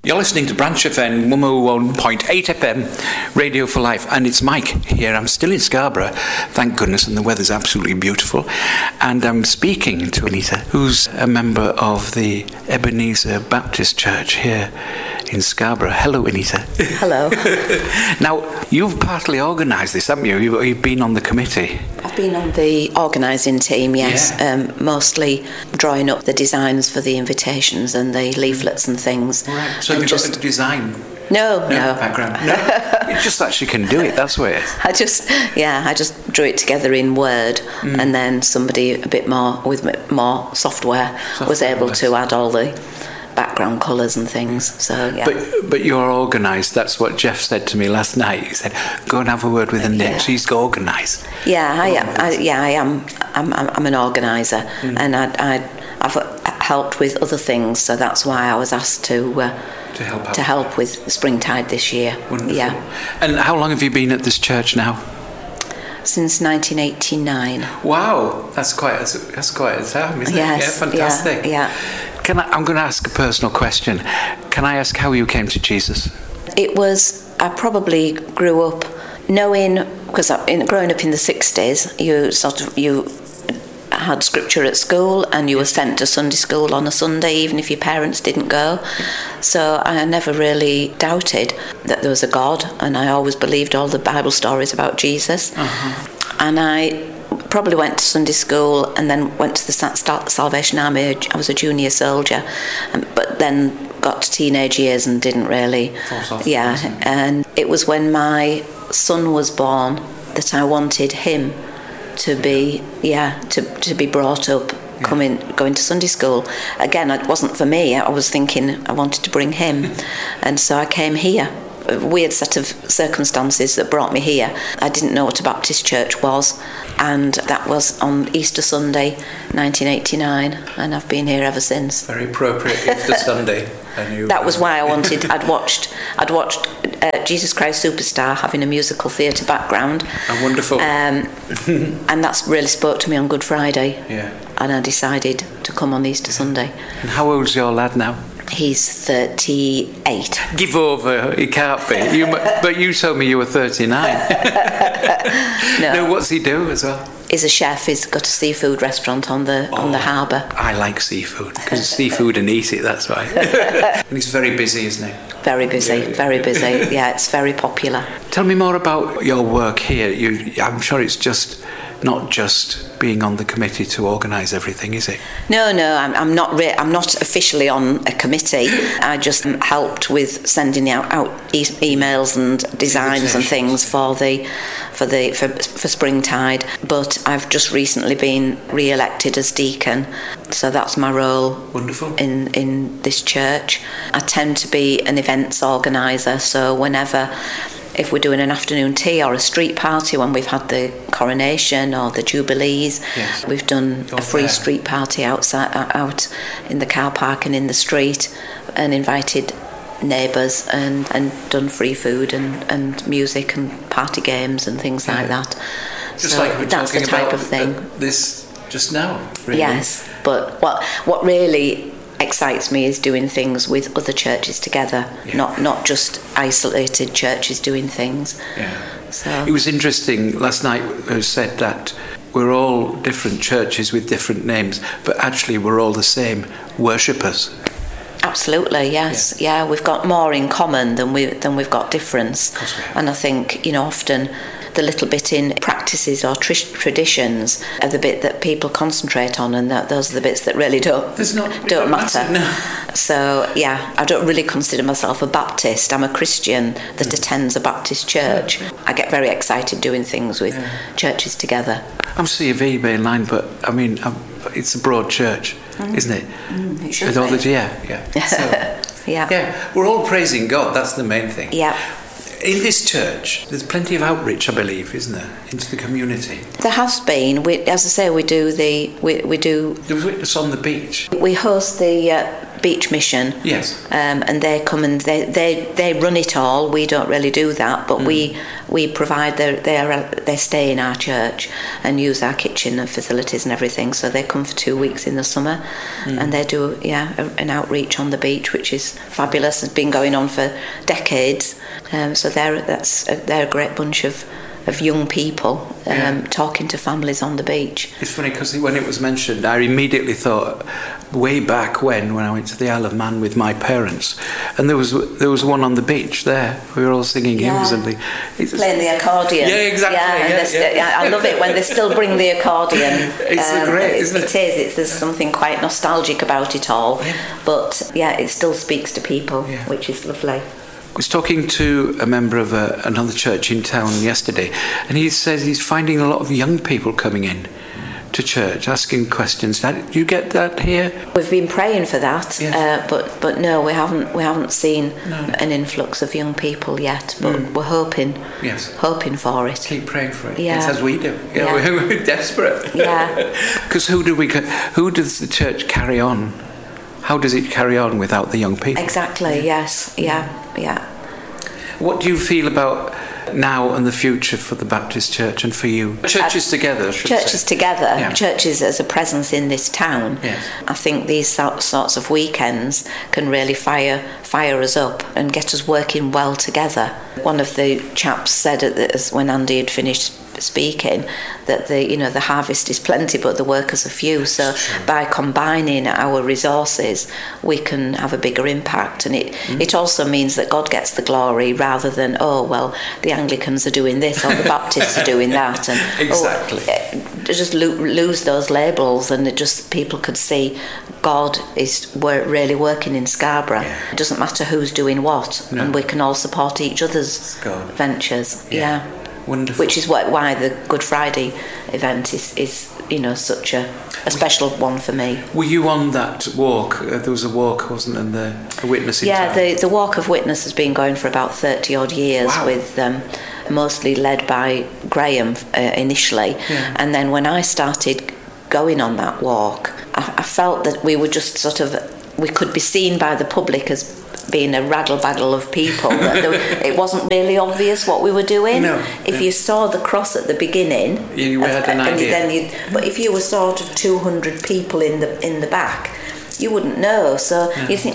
You're listening to Branch FM 101.8 FM, Radio for Life, and it's Mike here. I'm still in Scarborough, thank goodness, and the weather's absolutely beautiful. And I'm speaking to Anita, who's a member of the Ebenezer Baptist Church here in Scarborough. Hello, Anita. Hello. Now, you've partly organised this, haven't you? You've been on the committee. I've been on the organising team, yes, mostly drawing up the designs for the invitations and the leaflets and things. Right. So you've got a design? No. Background? No. It's just that she can do it, that's where it is. I just drew it together in Word, and then somebody a bit more, with more software was able to add all the background colours and things. So yeah. But you're organised. That's what Jeff said to me last night. He said, "Go and have a word with Nick. She's organised." Yeah, I am. I'm an organiser, and I've helped with other things. So that's why I was asked to help with Springtide this year. Wonderful. Yeah. And how long have you been at this church now? Since 1989. Wow, that's quite a time, isn't it? Yes. Yeah, fantastic. Yeah. I'm going to ask a personal question. Can I ask how you came to Jesus? I probably grew up knowing, because growing up in the 60s, you had scripture at school and you were sent to Sunday school on a Sunday, even if your parents didn't go. So I never really doubted that there was a God, and I always believed all the Bible stories about Jesus. Uh-huh. And I probably went to Sunday school and then went to the Salvation Army. I was a junior soldier, but then got to teenage years and didn't really. And it was when my son was born that I wanted him to be brought up, going to Sunday school. Again, it wasn't for me. I was thinking I wanted to bring him, and so I came here. A weird set of circumstances that brought me here. I didn't know what a Baptist church was, and that was on Easter Sunday 1989, and I've been here ever since. Very appropriate, Easter Sunday. That was why I wanted. I'd watched Jesus Christ Superstar, having a musical theatre background. Oh, wonderful. And that's really spoke to me on Good Friday. Yeah. And I decided to come on Easter Sunday. And how old's your lad now? He's 38. Give over, he can't be. But you told me you were 39. No, what's he do as well? He's a chef. He's got a seafood restaurant on the harbour. I like seafood, because it's seafood and eat it, that's why. And he's very busy, isn't he? Very busy, very busy. Yeah, it's very popular. Tell me more about your work here. I'm sure it's not just being on the committee to organise everything, is it? No, I'm not. I'm not officially on a committee. I just helped with sending out emails and designs and things for Springtide. But I've just recently been re-elected as deacon, so that's my role. Wonderful. In this church. I tend to be an events organiser, so whenever, if we're doing an afternoon tea or a street party, when we've had the coronation or the jubilees, yes, we've done a free street party out in the car park and in the street, and invited neighbours and done free food and music and party games and things like that. Just like we're that's the type of thing. This just now, really. Yes, but what really excites me is doing things with other churches together, not just isolated churches doing things. Yeah. So it was interesting last night. It was said that we're all different churches with different names, but actually we're all the same worshippers. Absolutely, yes. Yeah, we've got more in common than we've got difference. And I think, often the little bit in practices or traditions are the bit that people concentrate on, and those are the bits that really don't matter. No. So, I don't really consider myself a Baptist. I'm a Christian that attends a Baptist church. I get very excited doing things with churches together. I'm C of E mainline, but I mean, it's a broad church, isn't it? It should be. So, we're all praising God. That's the main thing. Yeah. In this church, there's plenty of outreach, I believe, isn't there, into the community? There has been. As I say, we do. There was Witness on the Beach. We host the Beach Mission. Yes. And they come and they run it all. We don't really do that, but we provide they stay in our church and use our kitchen and facilities and everything. So they come for 2 weeks in the summer, and they do an outreach on the beach, which is fabulous. It's been going on for decades. So they're a great bunch of young people talking to families on the beach. It's funny because when it was mentioned, I immediately thought way back when I went to the Isle of Man with my parents, and there was one on the beach there. We were all singing hymns and playing the accordion. Yeah, exactly. I love it when they still bring the accordion. It's great, isn't it? It is. There's something quite nostalgic about it all, but it still speaks to people, which is lovely. I was talking to a member of another church in town yesterday, and he says he's finding a lot of young people coming in to church, asking questions. Do you get that here? We've been praying for that, but no, we haven't seen an influx of young people yet. But we're hoping for it. Keep praying for it. Yeah. It's as we do. Yeah. We're desperate. Yeah. Because who does the church carry on? How does it carry on without the young people? Exactly. Yes. Yeah. What do you feel about now and the future for the Baptist Church and for you? Churches together, Churches together. Churches as a presence in this town. Yes. I think these sorts of weekends can really fire us up and get us working well together. One of the chaps said when Andy had finished speaking that the harvest is plenty but the workers are few, so by combining our resources we can have a bigger impact, and it also means that God gets the glory rather than the Anglicans are doing this or the Baptists are doing that, and just lose those labels, and people could see God is really working in Scarborough. It doesn't matter who's doing what, and we can all support each other's ventures. Wonderful. Which is why the Good Friday event is such a special one for me. Were you on that walk? There was a walk, wasn't there, and the witness in town? The Walk of Witness has been going for about 30 odd years. Wow. With mostly led by Graham initially, and then when I started going on that walk, I felt that we were just we could be seen by the public as being a raddle-baggle of people. It wasn't really obvious what we were doing. If you saw the cross at the beginning, you had an idea. But if you were sort of 200 people in the back, you wouldn't know. So you think,